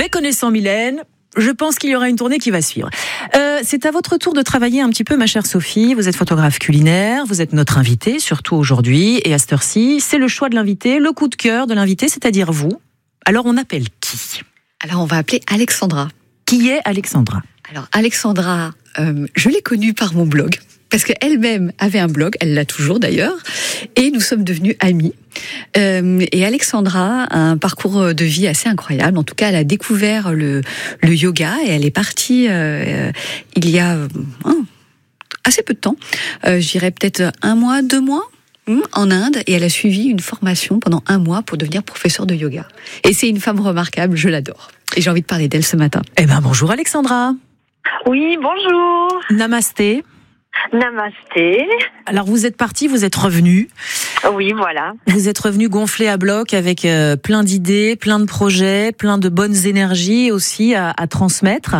Mais connaissant Mylène, je pense qu'il y aura une tournée qui va suivre. C'est à votre tour de travailler un petit peu, ma chère Sophie. Vous êtes photographe culinaire, vous êtes notre invitée, surtout aujourd'hui. Et à cette heure-ci, c'est le choix de l'invité, le coup de cœur de l'invité, c'est-à-dire vous. Alors, on appelle qui ? Alors, on va appeler Alexandra. Qui est Alexandra ? Alors, Alexandra, je l'ai connue par mon blog, parce qu'elle-même avait un blog, elle l'a toujours d'ailleurs, et nous sommes devenus amis. Et Alexandra a un parcours de vie assez incroyable. En tout cas, elle a découvert le yoga et elle est partie il y a assez peu de temps, je dirais peut-être 1 mois, 2 mois, en Inde, et elle a suivi une formation pendant 1 mois pour devenir professeure de yoga. Et c'est une femme remarquable, je l'adore. Et j'ai envie de parler d'elle ce matin. Eh ben, bonjour Alexandra. Oui, bonjour. Namasté. Namasté. Alors, vous êtes partie, vous êtes revenue. Oui, voilà. Vous êtes revenue gonflée à bloc avec plein d'idées, plein de projets, plein de bonnes énergies aussi à transmettre.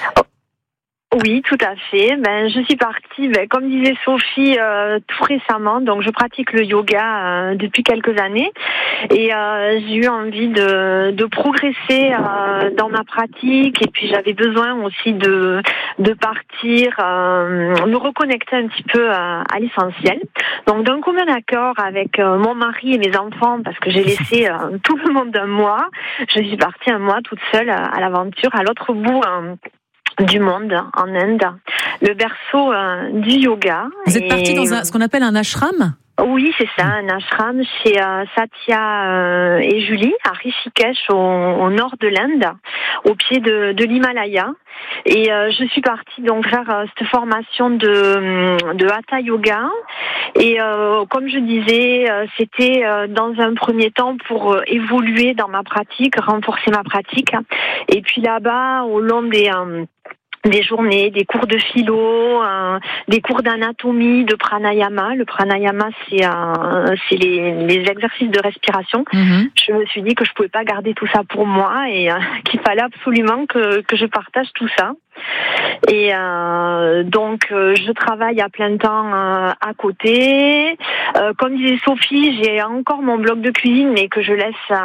Oui, tout à fait. Je suis partie, comme disait Sophie, tout récemment. Donc, je pratique le yoga depuis quelques années. Et j'ai eu envie de progresser dans ma pratique. Et puis, j'avais besoin aussi de partir, me reconnecter un petit peu à l'essentiel. Donc, d'un commun accord avec mon mari et mes enfants, parce que j'ai laissé tout le monde 1 mois, je suis partie 1 mois toute seule à l'aventure, à l'autre bout du monde, en Inde, le berceau du yoga. Vous êtes partie dans ce qu'on appelle un ashram ? Oui, c'est ça, un ashram chez Satya et Julie, à Rishikesh, au nord de l'Inde, au pied de l'Himalaya. Et je suis partie donc faire cette formation de Hatha Yoga. Et comme je disais, c'était dans un premier temps pour évoluer dans ma pratique, renforcer ma pratique. Et puis là-bas, au long des journées, des cours de philo, des cours d'anatomie, de pranayama. Le pranayama, c'est les exercices de respiration. Je me suis dit que je pouvais pas garder tout ça pour moi et qu'il fallait absolument que je partage tout ça. Et donc je travaille à plein temps à côté. Comme disait Sophie, j'ai encore mon blog de cuisine, mais que j'ai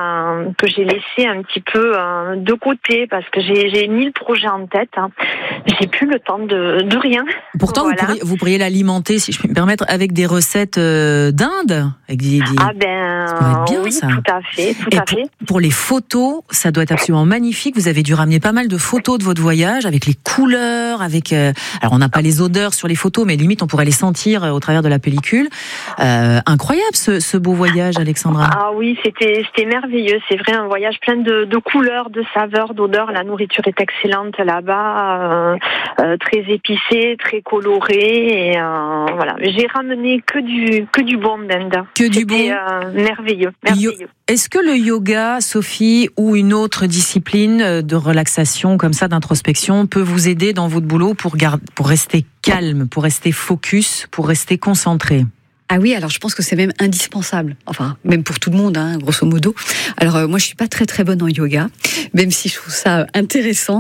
laissé un petit peu de côté parce que j'ai 1000 projets en tête. J'ai plus le temps de rien. Pourtant, voilà. vous pourriez l'alimenter, si je puis me permettre, avec des recettes d'Inde. Avec ça pourrait être bien, oui, ça. Tout à fait. Pour les photos, ça doit être absolument magnifique. Vous avez dû ramener pas mal de photos de votre voyage avec les couleurs, avec. Alors, on n'a pas les odeurs sur les photos, mais limite, on pourrait les sentir au travers de la pellicule. Incroyable ce beau voyage, Alexandra. Ah oui, c'était merveilleux. C'est vrai, un voyage plein de couleurs, de saveurs, d'odeurs. La nourriture est excellente là-bas, très épicée, très colorée. Et voilà, j'ai ramené que du bon d'Inde. Que du bon. Merveilleux. Est-ce que le yoga, Sophie, ou une autre discipline de relaxation comme ça, d'introspection, peut vous aider dans votre boulot pour rester calme, pour rester focus, pour rester concentré ? Ah oui, alors je pense que c'est même indispensable. Enfin, même pour tout le monde, grosso modo. Alors moi, je suis pas très très bonne en yoga, même si je trouve ça intéressant.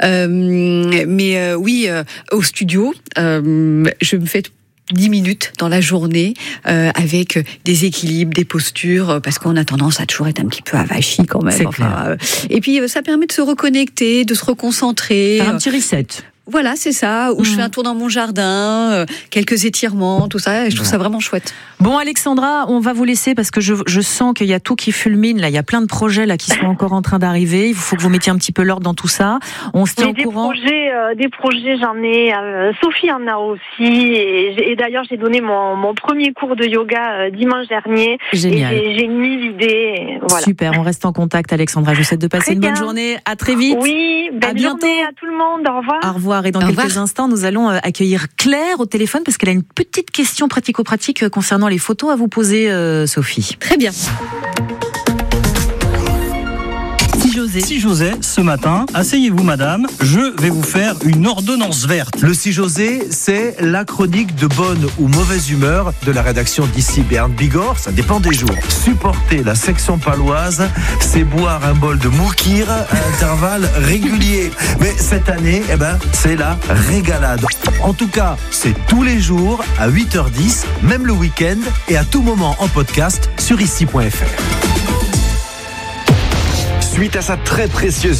Mais oui, au studio, je me fais 10 minutes dans la journée avec des équilibres, des postures, parce qu'on a tendance à toujours être un petit peu avachi quand même. Et puis ça permet de se reconnecter, de se reconcentrer. Faire un petit reset. Voilà, c'est ça, où je fais un tour dans mon jardin, quelques étirements, tout ça, et je trouve ça vraiment chouette. Bon, Alexandra, on va vous laisser parce que je sens qu'il y a tout qui fulmine, là, il y a plein de projets là qui sont encore en train d'arriver, il faut que vous mettiez un petit peu l'ordre dans tout ça. On se tient au courant. Des projets, j'en ai, Sophie en a aussi, et d'ailleurs j'ai donné mon premier cours de yoga dimanche dernier. Génial. Et j'ai 1000 idées, voilà. Super, on reste en contact, Alexandra, je vous souhaite de passer une bonne journée, à très vite. Oui, belle journée à tout le monde, au revoir. Au revoir. Et dans quelques instants, nous allons accueillir Claire au téléphone parce qu'elle a une petite question pratico-pratique concernant les photos à vous poser, Sophie. Très bien. Si José, ce matin, asseyez-vous madame, je vais vous faire une ordonnance verte. Le 6 José, c'est la chronique de bonne ou mauvaise humeur de la rédaction d'ici Berne Bigorre, ça dépend des jours. Supporter la section paloise, c'est boire un bol de moukir à intervalles réguliers. Mais cette année, c'est la régalade. En tout cas, c'est tous les jours à 8h10, même le week-end et à tout moment en podcast sur ici.fr. Suite à sa très précieuse